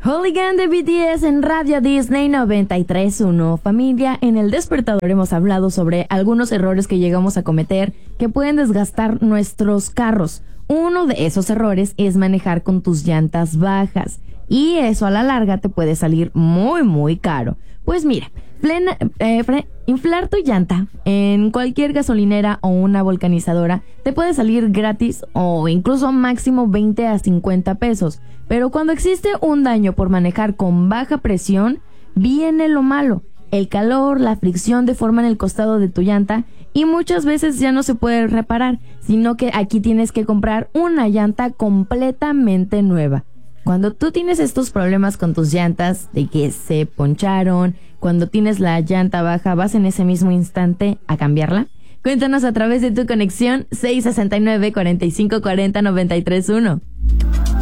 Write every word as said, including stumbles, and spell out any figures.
Hooligan de B T S en Radio Disney noventa y tres punto uno. Familia, en El Despertador hemos hablado sobre algunos errores que llegamos a cometer que pueden desgastar nuestros carros. Uno de esos errores es manejar con tus llantas bajas. Y eso a la larga te puede salir muy, muy caro. Pues mira, plena, eh, fre, inflar tu llanta en cualquier gasolinera o una vulcanizadora te puede salir gratis o incluso máximo veinte a cincuenta pesos. Pero cuando existe un daño por manejar con baja presión, viene lo malo. El calor, la fricción deforman el costado de tu llanta y muchas veces ya no se puede reparar, sino que aquí tienes que comprar una llanta completamente nueva. Cuando tú tienes estos problemas con tus llantas, de que se poncharon, cuando tienes la llanta baja, ¿vas en ese mismo instante a cambiarla? Cuéntanos a través de tu conexión seis sesenta y nueve, cuarenta y cinco cuarenta, noventa y tres uno.